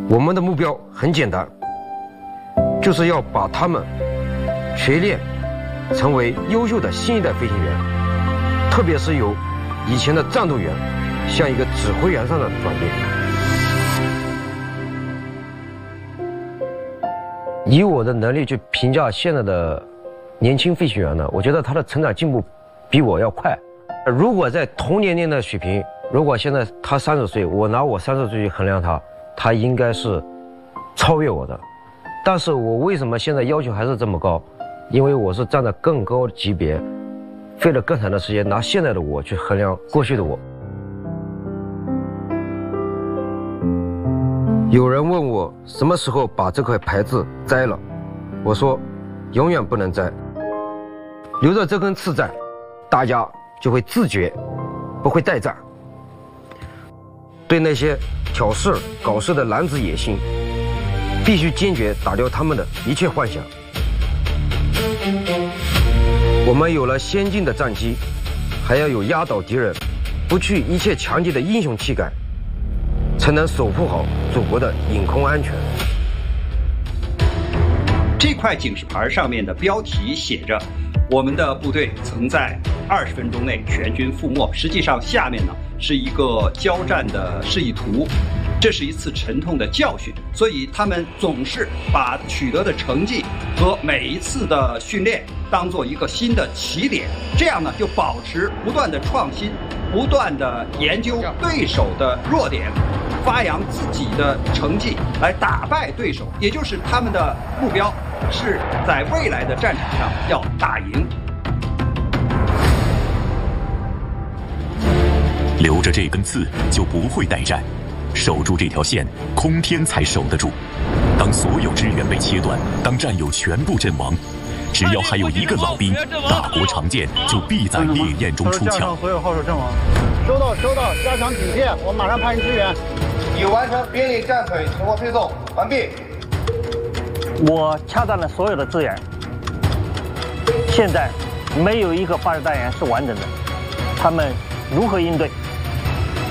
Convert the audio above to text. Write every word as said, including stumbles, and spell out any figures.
我们的目标很简单，就是要把他们锤炼成为优秀的新一代飞行员，特别是由以前的战斗员向一个指挥员上的转变。以我的能力去评价现在的年轻飞行员呢，我觉得他的成长进步比我要快。如果在同年龄的水平，如果现在他三十岁，我拿我三十岁去衡量他，他应该是超越我的。但是我为什么现在要求还是这么高？因为我是站在更高的级别，费了更长的时间拿现在的我去衡量过去的我。有人问我什么时候把这块牌子摘了，我说永远不能摘，留着这根刺在，大家就会自觉不会待战。对那些挑事搞事的男子野心，必须坚决打掉他们的一切幻想。我们有了先进的战机，还要有压倒敌人不惧一切强敌的英雄气概，才能守护好祖国的领空安全。 这块警示牌上面的标题写着我们的部队曾在二十分钟内全军覆没，实际上下面呢是一个交战的示意图，这是一次沉痛的教训，所以他们总是把取得的成绩和每一次的训练当做一个新的起点，这样呢就保持不断的创新，不断的研究对手的弱点，发扬自己的成绩来打败对手，也就是他们的目标是在未来的战场上要打赢。 留着这根刺就不会待战，守住这条线，空天才守得住。当所有支援被切断，当战友全部阵亡，只要还有一个老兵，大国长剑就必在烈焰中出鞘。 所有号手阵亡。收到，收到，加强警戒，我马上派人支援。 已完成兵力战腿存货配送完毕。 我掐断了所有的资源，现在没有一个发射单元是完整的，他们如何应对？